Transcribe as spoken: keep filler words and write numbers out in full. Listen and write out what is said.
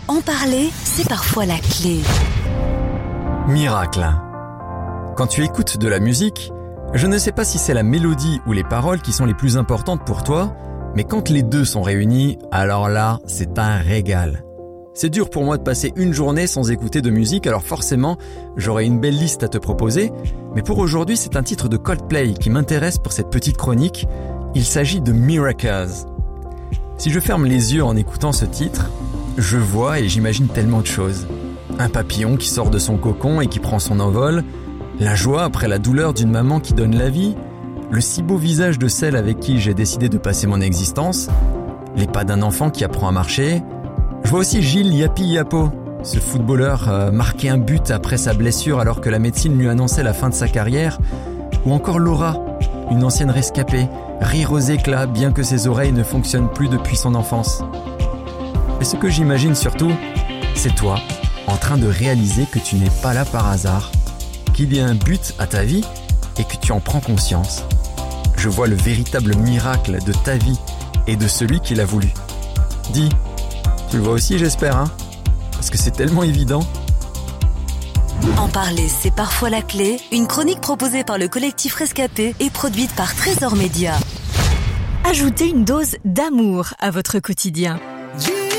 En parler, c'est parfois la clé. Miracle. Quand tu écoutes de la musique, je ne sais pas si c'est la mélodie ou les paroles qui sont les plus importantes pour toi, mais quand les deux sont réunis, alors là, c'est un régal. C'est dur pour moi de passer une journée sans écouter de musique, alors forcément, j'aurai une belle liste à te proposer, mais pour aujourd'hui, c'est un titre de Coldplay qui m'intéresse pour cette petite chronique. Il s'agit de Miracles. Si je ferme les yeux en écoutant ce titre, je vois et j'imagine tellement de choses. Un papillon qui sort de son cocon et qui prend son envol, la joie après la douleur d'une maman qui donne la vie, le si beau visage de celle avec qui j'ai décidé de passer mon existence, les pas d'un enfant qui apprend à marcher. Je vois aussi Gilles Yapi Yapo, ce footballeur euh, marquer un but après sa blessure alors que la médecine lui annonçait la fin de sa carrière, ou encore Laura, une ancienne rescapée, rire aux éclats bien que ses oreilles ne fonctionnent plus depuis son enfance. Et ce que j'imagine surtout, c'est toi, en train de réaliser que tu n'es pas là par hasard, qu'il y a un but à ta vie et que tu en prends conscience. Je vois le véritable miracle de ta vie et de celui qui l'a voulu. Dis, tu le vois aussi, j'espère, hein ? Parce que c'est tellement évident. En parler, c'est parfois la clé. Une chronique proposée par le collectif Rescapé et produite par Trésor Média. Ajoutez une dose d'amour à votre quotidien.